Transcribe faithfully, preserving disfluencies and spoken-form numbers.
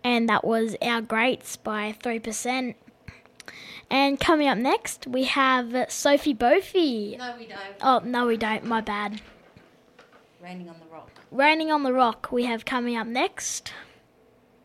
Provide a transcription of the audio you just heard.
and that was Our Greats by three percent. And coming up next, we have Sophie Bophy. No, we don't. Oh, no, we don't. My bad. Raining on the Rock. Raining on the Rock we have coming up next.